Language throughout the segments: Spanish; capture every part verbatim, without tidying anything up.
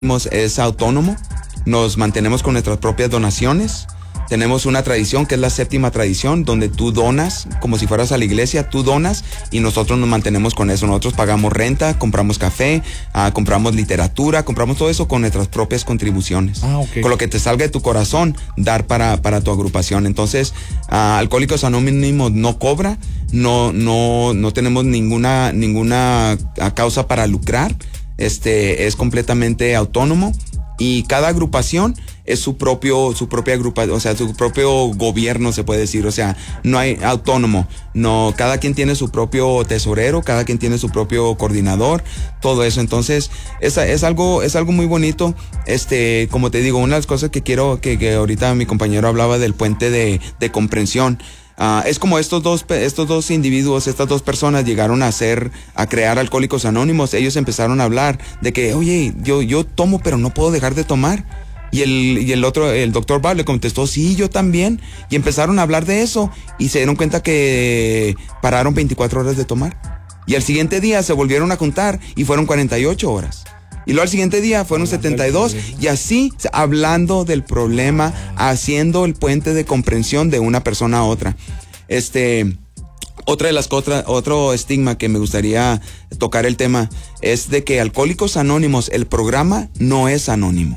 es autónomo, nos mantenemos con nuestras propias donaciones. Tenemos una tradición que es la séptima tradición, donde tú donas, como si fueras a la iglesia, tú donas y nosotros nos mantenemos con eso. Nosotros pagamos renta, compramos café, uh, compramos literatura, compramos todo eso con nuestras propias contribuciones. Ah, okay. Con lo que te salga de tu corazón, dar para, para tu agrupación. Entonces, uh, Alcohólicos Anónimos no cobra, no, no, no tenemos ninguna, ninguna causa para lucrar. Este, es completamente autónomo y cada agrupación es su propio, su propia agrupación, o sea, su propio gobierno, se puede decir. O sea, no hay autónomo, no, cada quien tiene su propio tesorero, cada quien tiene su propio coordinador, todo eso. Entonces, es, es algo, es algo muy bonito. Este, como te digo, una de las cosas que quiero, que, que ahorita mi compañero hablaba del puente de, de comprensión. Uh, es como estos dos, estos dos individuos, estas dos personas llegaron a hacer, a crear Alcohólicos Anónimos. Ellos empezaron a hablar de que, oye, yo, yo tomo, pero no puedo dejar de tomar. Y el, y el otro, el doctor Bob le contestó, sí, yo también. Y empezaron a hablar de eso y se dieron cuenta que pararon veinticuatro horas de tomar. Y al siguiente día se volvieron a juntar y fueron cuarenta y ocho horas. Y luego al siguiente día fueron setenta y dos, y así, hablando del problema, haciendo el puente de comprensión de una persona a otra. Este, otra de las cosas, otro estigma que me gustaría tocar el tema, es de que Alcohólicos Anónimos, el programa no es anónimo.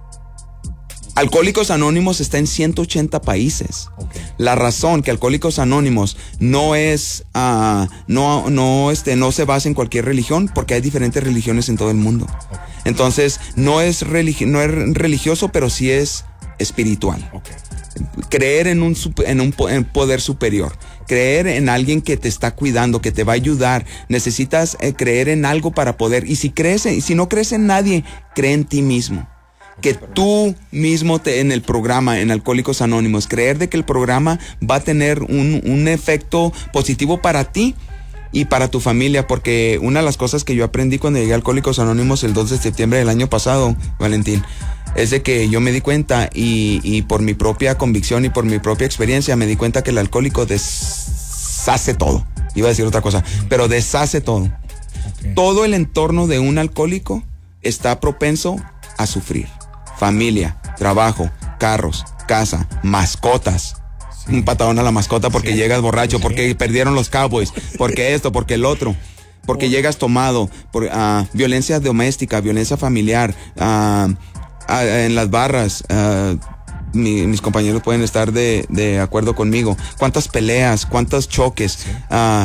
Alcohólicos Anónimos está en ciento ochenta países. Okay. La razón que Alcohólicos Anónimos no es, uh, no, no, este, no se basa en cualquier religión, porque hay diferentes religiones en todo el mundo. Okay. Entonces, no es, religi- no es religioso, pero sí es espiritual. Okay. Creer en un, en un en poder superior. Creer en alguien que te está cuidando, que te va a ayudar. Necesitas eh, creer en algo para poder. Y si crees, en, si no crees en nadie, cree en ti mismo. Que tú mismo te, en el programa, en Alcohólicos Anónimos, creer de que el programa va a tener un, un efecto positivo para ti y para tu familia, porque una de las cosas que yo aprendí cuando llegué a Alcohólicos Anónimos el dos de septiembre del año pasado, Valentín, es de que yo me di cuenta y, y por mi propia convicción y por mi propia experiencia me di cuenta que el alcohólico deshace todo. Iba a decir otra cosa, pero deshace todo. Okay. Todo el entorno de un alcohólico está propenso a sufrir. Familia, trabajo, carros, casa, mascotas. Sí. Un patadón a la mascota porque sí. Llegas borracho, sí. Porque perdieron los Cowboys, porque esto, porque el otro, porque oh. Llegas tomado, por uh, violencia doméstica, violencia familiar, uh, uh, en las barras. Uh, mi, mis compañeros pueden estar de, de acuerdo conmigo. Cuántas peleas, cuántos choques, sí.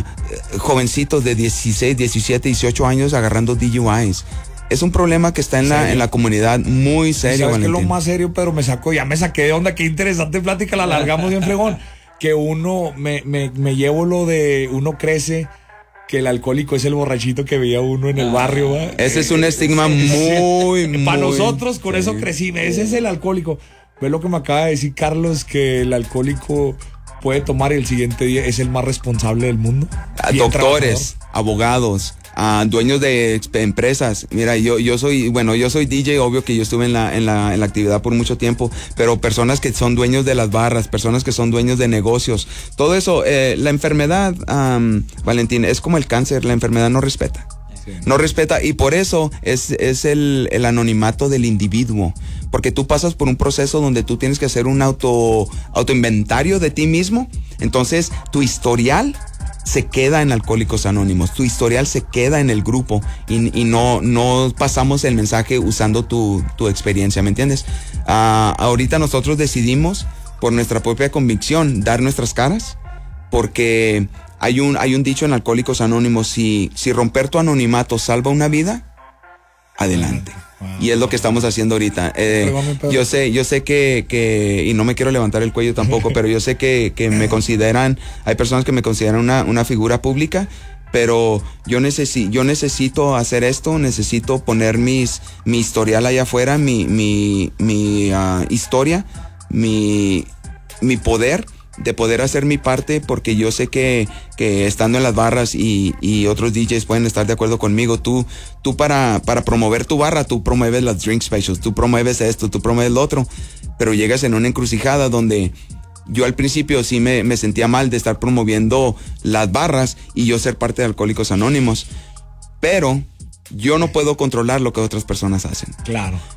uh, jovencitos de dieciséis, diecisiete, dieciocho años agarrando D U Is. Es un problema que está en la, en la comunidad muy serio. ¿Sabes qué es lo más serio? Pero me sacó, ya me saqué de onda. Qué interesante plática, la alargamos bien fregón. Que uno, me, me, me llevo lo de, uno crece, que el alcohólico es el borrachito que veía uno en el barrio. ¿Va? Ese es un estigma muy, muy... Para nosotros, con sí. Eso crecí. Ese es el alcohólico. Ve lo que me acaba de decir Carlos, que el alcohólico puede tomar y el siguiente día es el más responsable del mundo. Doctores, abogados, a dueños de empresas. Mira, yo yo soy, bueno, yo soy D J, obvio que yo estuve en la en la en la actividad por mucho tiempo, pero personas que son dueños de las barras, personas que son dueños de negocios, todo eso, eh, la enfermedad, um, Valentín, es como el cáncer, la enfermedad no respeta. Sí. No respeta, y por eso es, es el, el anonimato del individuo, porque tú pasas por un proceso donde tú tienes que hacer un auto autoinventario de ti mismo. Entonces tu historial se queda en Alcohólicos Anónimos, tu historial se queda en el grupo y, y no, no pasamos el mensaje usando tu, tu experiencia, ¿me entiendes? Uh, ahorita nosotros decidimos, por nuestra propia convicción, dar nuestras caras, porque hay un, hay un dicho en Alcohólicos Anónimos, si, si romper tu anonimato salva una vida, adelante. Wow. Y es lo que estamos haciendo ahorita. Eh, yo sé, yo sé que, que, y no me quiero levantar el cuello tampoco, pero yo sé que, que me consideran, hay personas que me consideran una, una figura pública, pero yo necesito, yo necesito hacer esto, necesito poner mis, mi historial allá afuera, mi, mi, mi uh, historia, mi, mi poder, de poder hacer mi parte, porque yo sé que, que estando en las barras y, y otros D Js pueden estar de acuerdo conmigo, tú, tú para, para promover tu barra, tú promueves las drink specials, tú promueves esto, tú promueves lo otro, pero llegas en una encrucijada donde yo al principio sí me, me sentía mal de estar promoviendo las barras y yo ser parte de Alcohólicos Anónimos, pero yo no puedo controlar lo que otras personas hacen. Claro.